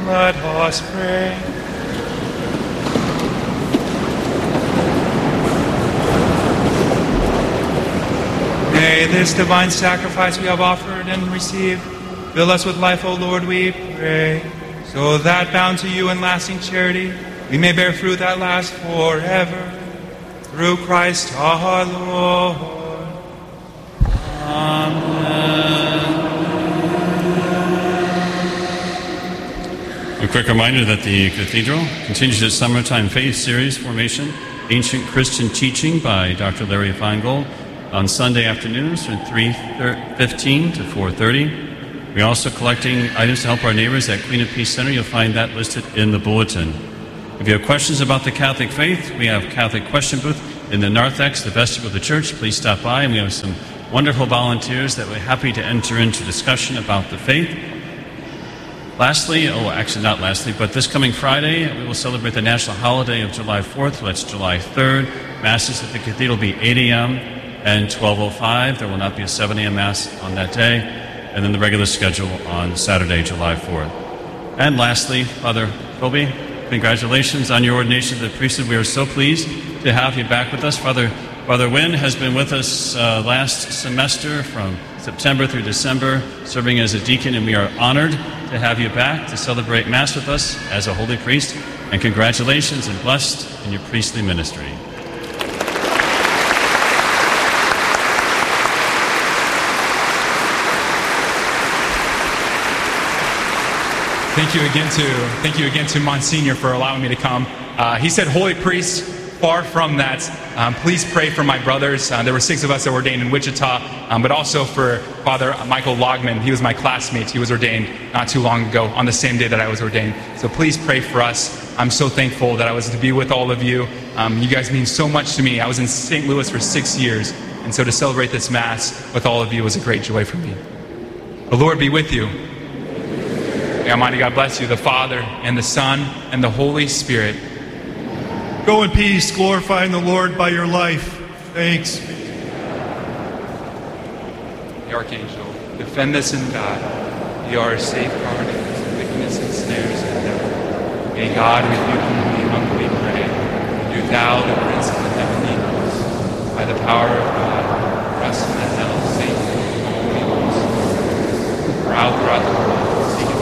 Let us pray. May this divine sacrifice we have offered and received fill us with life, O Lord, we pray, so that, bound to you in lasting charity, we may bear fruit that lasts forever. Through Christ our Lord. A quick reminder that the Cathedral continues its Summertime Faith Series formation, Ancient Christian Teaching by Dr. Larry Feingold, on Sunday afternoons from 3:15 to 4:30. We're also collecting items to help our neighbors at Queen of Peace Center. You'll find that listed in the bulletin. If you have questions about the Catholic faith, we have Catholic question booth in the narthex, the vestibule of the church. Please stop by, and we have some wonderful volunteers that we're happy to enter into discussion about the faith. Lastly, not lastly, but this coming Friday, we will celebrate the national holiday of July 4th. That's July 3rd. Masses at the Cathedral will be 8 a.m. and 12:05. There will not be a 7 a.m. Mass on that day. And then the regular schedule on Saturday, July 4th. And lastly, Father Colby, congratulations on your ordination to the priesthood. We are so pleased to have you back with us. Father Wynn has been with us last semester from September through December, serving as a deacon, and we are honored to have you back to celebrate Mass with us as a holy priest. And congratulations and blessed in your priestly ministry. Thank you again to Monsignor for allowing me to come. He said, "Holy priest." Far from that. Please pray for my brothers. There were 6 of us that were ordained in Wichita, but also for Father Michael Logman. He was my classmate. He was ordained not too long ago on the same day that I was ordained. So please pray for us. I'm so thankful that I was to be with all of you. You guys mean so much to me. I was in St. Louis for 6 years, and so to celebrate this Mass with all of you was a great joy for me. The Lord be with you. May Almighty God bless you, the Father, and the Son, and the Holy Spirit. Go in peace, glorifying the Lord by your life. Thanks. The Archangel, defend us in God. You are a safeguard against the wickedness and snares of the devil. May God rebuke him, we humbly pray. Do thou, the Prince of the heavenly hosts, by the power of God, thrust in the hell Satan and the Holy Ghost. For out throughout the world,